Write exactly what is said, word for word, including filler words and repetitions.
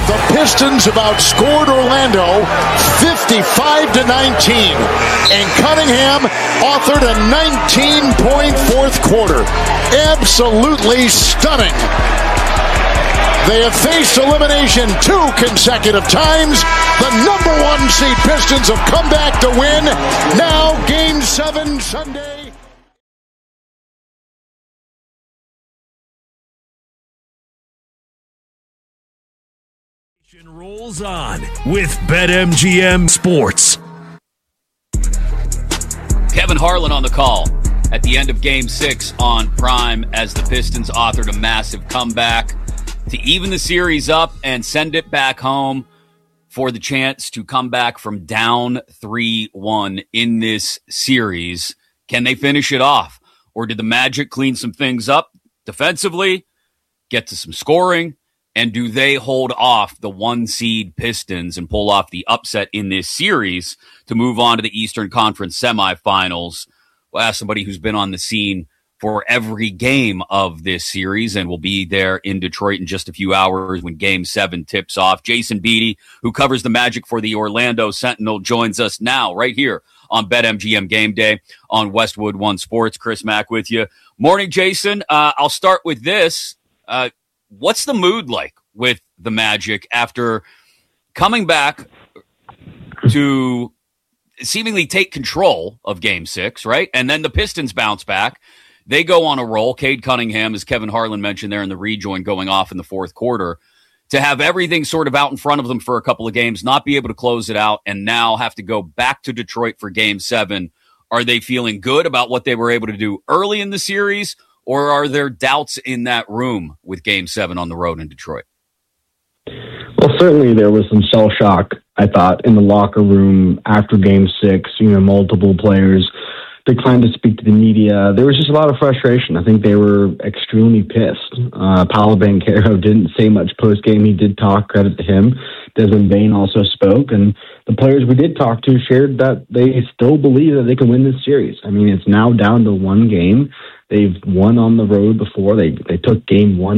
The Pistons have outscored Orlando fifty-five to nineteen, and Cunningham authored a nineteen-point fourth quarter. Absolutely stunning. They have faced elimination two consecutive times. The number one seed Pistons have come back to win. Now Game seven Sunday. Rolls on with BetMGM Sports. Kevin Harlan on the call at the end of Game six on Prime as the Pistons authored a massive comeback to even the series up and send it back home for the chance to come back from down three one in this series. Can they finish it off? Or did the Magic clean some things up defensively, get to some scoring, and do they hold off the one-seed Pistons and pull off the upset in this series to move on to the Eastern Conference semifinals? We'll ask somebody who's been on the scene for every game of this series and will be there in Detroit in just a few hours when Game seven tips off. Jason Beatty, who covers the Magic for the Orlando Sentinel, joins us now right here on BetMGM Game Day on Westwood One Sports. Chris Mack with you. Morning, Jason. Uh, I'll start with this. Uh, what's the mood like with the Magic after coming back to seemingly take control of Game six, right? And then the Pistons bounce back. They go on a roll. Cade Cunningham, as Kevin Harlan mentioned there in the rejoin, going off in the fourth quarter. To have everything sort of out in front of them for a couple of games, not be able to close it out, and now have to go back to Detroit for Game seven. Are they feeling good about what they were able to do early in the series, or are there doubts in that room with Game seven on the road in Detroit? Well, certainly there was some shell shock, I thought, in the locker room after Game six. You know, multiple players declined to speak to the media. There was just a lot of frustration. I think they were extremely pissed. Uh, Paolo Banchero didn't say much post-game. He did talk, credit to him. Desmond Bane also spoke, and the players we did talk to shared that they still believe that they can win this series. I mean, it's now down to one game. They've won on the road before. They they took game one